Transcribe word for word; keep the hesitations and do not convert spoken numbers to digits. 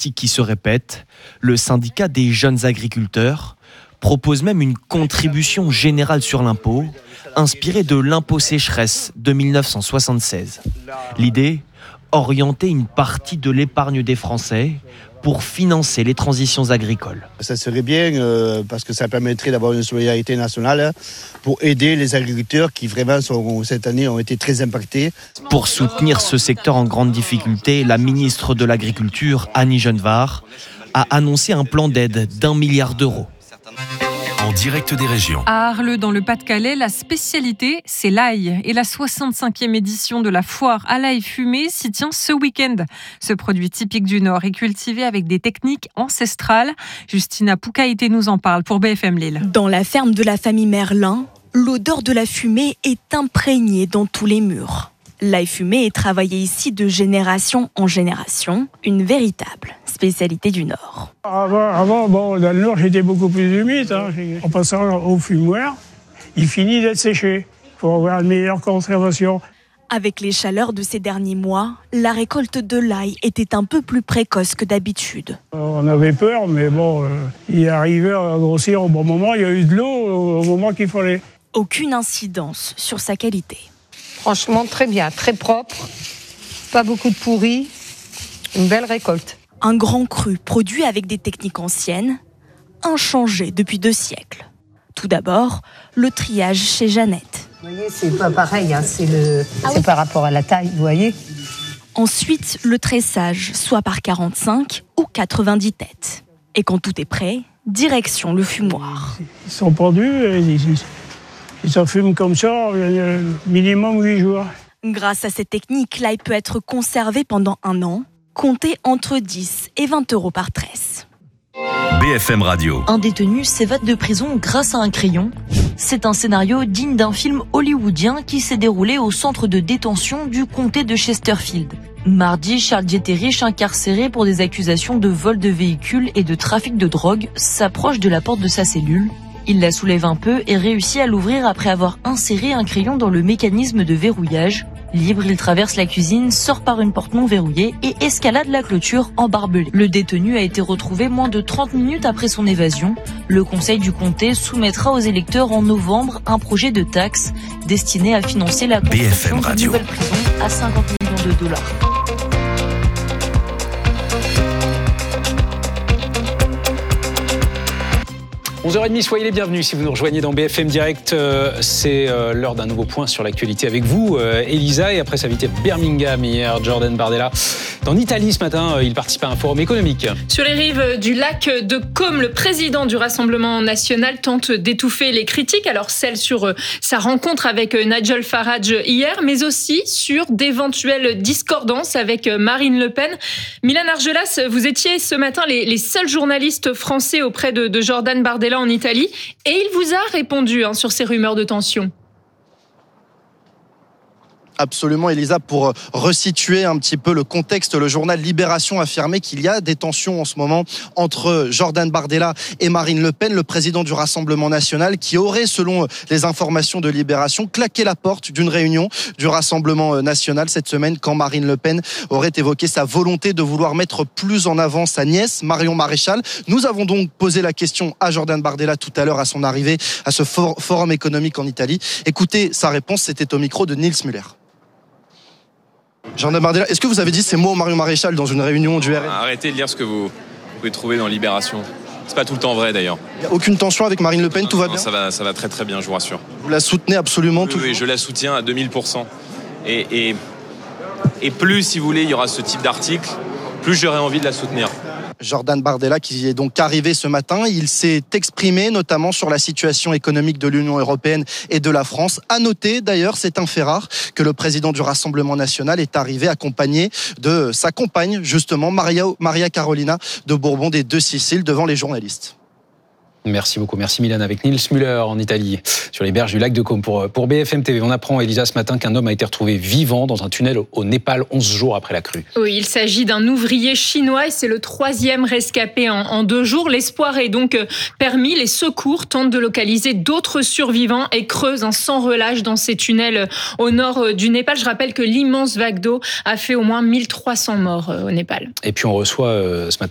politique qui se répète, le syndicat des jeunes agriculteurs propose même une contribution générale sur l'impôt, inspirée de l'impôt sécheresse de dix-neuf cent soixante-seize. L'idée, orienter une partie de l'épargne des Français pour financer les transitions agricoles. Ça serait bien euh, parce que ça permettrait d'avoir une solidarité nationale pour aider les agriculteurs qui vraiment sont, cette année ont été très impactés. Pour soutenir ce secteur en grande difficulté, la ministre de l'Agriculture, Annie Genevard, a annoncé un plan d'aide d'un milliard d'euros. En direct des régions. À Arles, dans le Pas-de-Calais, la spécialité, c'est l'ail. Et la soixante-cinquième édition de la foire à l'ail fumé s'y tient ce week-end. Ce produit typique du Nord est cultivé avec des techniques ancestrales. Justina Poucaïté nous en parle pour B F M Lille. Dans la ferme de la famille Merlin, l'odeur de la fumée est imprégnée dans tous les murs. L'ail fumé est travaillé ici de génération en génération, une véritable spécialité du Nord. Avant, avant bon, dans le Nord, j'étais beaucoup plus humide. Hein. En passant au fumoir, il finit d'être séché. Il faut avoir une meilleure conservation. Avec les chaleurs de ces derniers mois, la récolte de l'ail était un peu plus précoce que d'habitude. On avait peur, mais bon, euh, il arrivait à grossir au bon moment. Il y a eu de l'eau au moment qu'il fallait. Aucune incidence sur sa qualité. Franchement, très bien, très propre, pas beaucoup de pourri, une belle récolte. Un grand cru produit avec des techniques anciennes, inchangé depuis deux siècles. Tout d'abord, le triage chez Jeannette. Vous voyez, c'est pas pareil, hein, c'est, le... ah c'est oui. Par rapport à la taille, vous voyez. Ensuite, le tressage, soit par quarante-cinq ou quatre-vingt-dix têtes. Et quand tout est prêt, direction le fumoir. Ils sont pendus et ils... Et ça fume comme ça, minimum huit jours. Grâce à cette technique, l'ail peut être conservé pendant un an, compté entre dix et vingt euros par tresse. B F M Radio. Un détenu s'évade de prison grâce à un crayon. C'est un scénario digne d'un film hollywoodien qui s'est déroulé au centre de détention du comté de Chesterfield. Mardi, Charles Dieterich, incarcéré pour des accusations de vol de véhicules et de trafic de drogue, s'approche de la porte de sa cellule. Il la soulève un peu et réussit à l'ouvrir après avoir inséré un crayon dans le mécanisme de verrouillage. Libre, il traverse la cuisine, sort par une porte non verrouillée et escalade la clôture en barbelé. Le détenu a été retrouvé moins de trente minutes après son évasion. Le conseil du comté soumettra aux électeurs en novembre un projet de taxe destiné à financer la construction d'une nouvelle prison à cinquante millions de dollars. onze heures trente, soyez les bienvenus si vous nous rejoignez dans B F M Direct. Euh, c'est euh, l'heure d'un nouveau point sur l'actualité avec vous, euh, Elisa. Et après sa visite à Birmingham hier, Jordan Bardella. En Italie ce matin, euh, il participe à un forum économique. Sur les rives du lac de Côme, le président du Rassemblement national tente d'étouffer les critiques. Alors celles sur euh, sa rencontre avec euh, Nigel Farage hier, mais aussi sur d'éventuelles discordances avec euh, Marine Le Pen. Milan Argelas, vous étiez ce matin les, les seuls journalistes français auprès de, de Jordan Bardella en Italie, et il vous a répondu hein, sur ces rumeurs de tension. Absolument, Elisa, pour resituer un petit peu le contexte, le journal Libération affirmait qu'il y a des tensions en ce moment entre Jordan Bardella et Marine Le Pen, le président du Rassemblement national, qui aurait, selon les informations de Libération, claqué la porte d'une réunion du Rassemblement national cette semaine quand Marine Le Pen aurait évoqué sa volonté de vouloir mettre plus en avant sa nièce, Marion Maréchal. Nous avons donc posé la question à Jordan Bardella tout à l'heure à son arrivée à ce for- forum économique en Italie. Écoutez sa réponse, c'était au micro de Nils Müller. Jordan Bardella, est-ce que vous avez dit ces mots au Marion Maréchal dans une réunion du R N ? Arrêtez de lire ce que vous pouvez trouver dans Libération. C'est pas tout le temps vrai d'ailleurs. Il n'y a aucune tension avec Marine Le Pen, non, tout va non, bien ? ça va, ça va très très bien, je vous rassure. Vous la soutenez absolument oui, tout ? Oui, je la soutiens à deux mille pour cent. Et, et, et plus, si vous voulez, il y aura ce type d'article, plus j'aurai envie de la soutenir. Jordan Bardella qui est donc arrivé ce matin, il s'est exprimé notamment sur la situation économique de l'Union européenne et de la France. À noter d'ailleurs, c'est un fait rare que le président du Rassemblement national est arrivé accompagné de sa compagne, justement Maria, Maria Carolina de Bourbon des Deux Siciles, devant les journalistes. Merci beaucoup. Merci Milan avec Nils Müller en Italie, sur les berges du lac de Côme pour, pour B F M T V. On apprend, Elisa, ce matin qu'un homme a été retrouvé vivant dans un tunnel au Népal onze jours après la crue. Oui, il s'agit d'un ouvrier chinois et c'est le troisième rescapé en, en deux jours. L'espoir est donc permis. Les secours tentent de localiser d'autres survivants et creusent sans relâche dans ces tunnels au nord du Népal. Je rappelle que l'immense vague d'eau a fait au moins mille trois cents morts au Népal. Et puis on reçoit ce matin